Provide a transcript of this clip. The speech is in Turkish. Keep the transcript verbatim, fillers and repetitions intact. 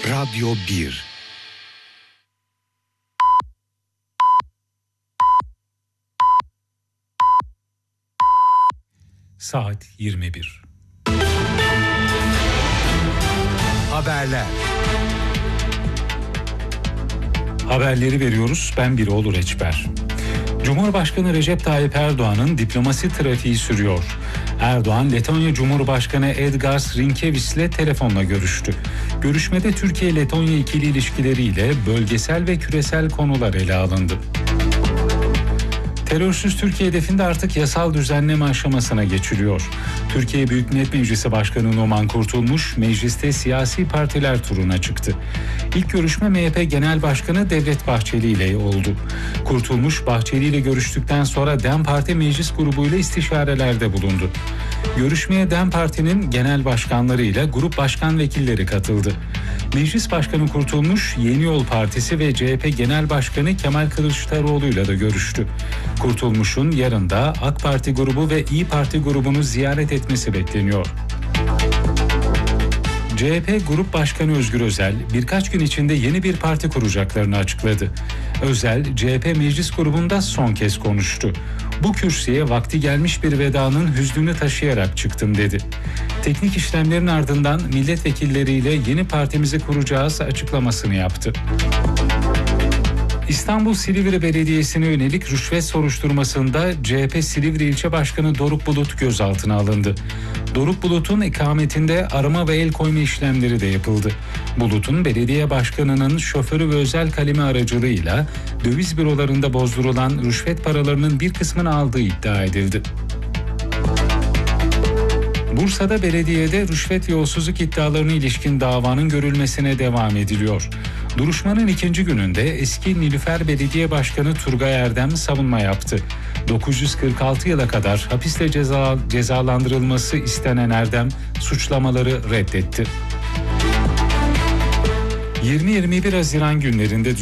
Radyo bir. Saat yirmi bir. Haberler. Haberleri veriyoruz. Ben Birol Reçber. Cumhurbaşkanı Recep Tayyip Erdoğan'ın diplomasi trafiği sürüyor. Erdoğan, Letonya Cumhurbaşkanı Edgars Rinkevič'le telefonla görüştü. Görüşmede Türkiye-Letonya ikili ilişkileriyle bölgesel ve küresel konular ele alındı. Terörsüz Türkiye hedefinde artık yasal düzenleme aşamasına geçiliyor. Türkiye Büyük Millet Meclisi Başkanı Numan Kurtulmuş, mecliste siyasi partiler turuna çıktı. İlk görüşme M H P Genel Başkanı Devlet Bahçeli ile oldu. Kurtulmuş, Bahçeli ile görüştükten sonra DEM Parti Meclis Grubu ile istişarelerde bulundu. Görüşmeye DEM Parti'nin genel başkanları ile grup başkan vekilleri katıldı. Meclis Başkanı Kurtulmuş, Yeni Yol Partisi ve C H P Genel Başkanı Kemal Kılıçdaroğlu ile de görüştü. Kurtulmuş'un yarın da AK Parti grubu ve İYİ Parti grubunu ziyaret etmesi bekleniyor. C H P Grup Başkanı Özgür Özel birkaç gün içinde yeni bir parti kuracaklarını açıkladı. Özel, C H P Meclis Grubu'nda son kez konuştu. Bu kürsüye vakti gelmiş bir vedanın hüznünü taşıyarak çıktım dedi. Teknik işlemlerin ardından milletvekilleriyle yeni partimizi kuracağız açıklamasını yaptı. İstanbul Silivri Belediyesi'ne yönelik rüşvet soruşturmasında C H P Silivri İlçe Başkanı Doruk Bulut gözaltına alındı. Doruk Bulut'un ikametinde arama ve el koyma işlemleri de yapıldı. Bulut'un belediye başkanının şoförü ve özel kalemi aracılığıyla döviz bürolarında bozdurulan rüşvet paralarının bir kısmını aldığı iddia edildi. Bursa'da belediyede rüşvet ve yolsuzluk iddialarına ilişkin davanın görülmesine devam ediliyor. Duruşmanın ikinci gününde eski Nilüfer Belediye Başkanı Turgay Erdem savunma yaptı. dokuz yüz kırk altı yıla kadar hapisle ceza, cezalandırılması istenen Erdem suçlamaları reddetti. yirmi yirmi bir Haziran günlerinde